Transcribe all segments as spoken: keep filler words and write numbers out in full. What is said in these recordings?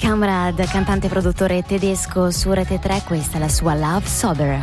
Kamrad, cantante e produttore tedesco su Rete tre, questa è la sua Love Sober.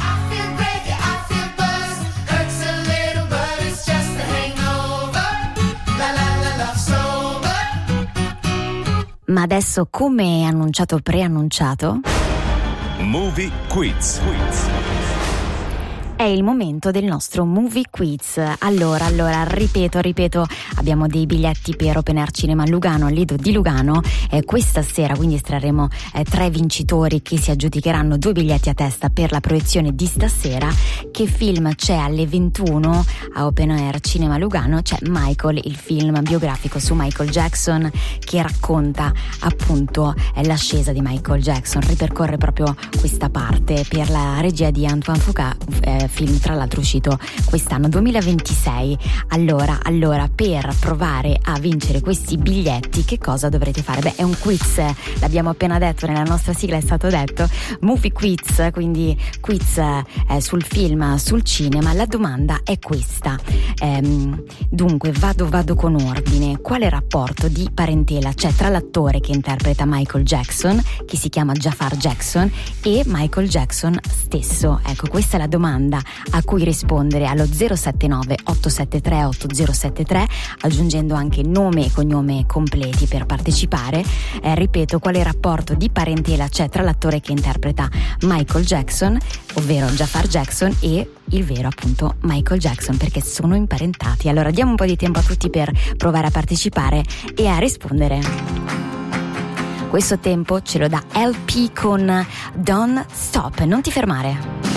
Ma adesso, come annunciato preannunciato, Movie Quiz. Quiz. È il momento del nostro Movie Quiz. Allora, allora, ripeto, ripeto, abbiamo dei biglietti per Open Air Cinema Lugano, al Lido di Lugano, eh, questa sera, quindi estrarremo eh, tre vincitori che si aggiudicheranno due biglietti a testa per la proiezione di stasera. Che film c'è alle ventuno a Open Air Cinema Lugano? C'è Michael, il film biografico su Michael Jackson, che racconta appunto eh, l'ascesa di Michael Jackson, ripercorre proprio questa parte per la regia di Antoine Fuqua, eh, film tra l'altro uscito quest'anno duemilaventisei. Allora, allora per provare a vincere questi biglietti che cosa dovrete fare? Beh, è un quiz, l'abbiamo appena detto, nella nostra sigla è stato detto Movie Quiz, quindi quiz eh, sul film, sul cinema. La domanda è questa, ehm, dunque vado, vado con ordine. Quale rapporto di parentela c'è tra l'attore che interpreta Michael Jackson, che si chiama Jafar Jackson, e Michael Jackson stesso? Ecco, questa è la domanda a cui rispondere allo zero sette nove otto sette tre otto zero sette tre, aggiungendo anche nome e cognome completi per partecipare. Eh, ripeto, quale rapporto di parentela c'è tra l'attore che interpreta Michael Jackson, ovvero Jafar Jackson, e il vero appunto Michael Jackson, perché sono imparentati. Allora diamo un po' di tempo a tutti per provare a partecipare e a rispondere. Questo tempo ce lo dà L P con Don't Stop, non ti fermare.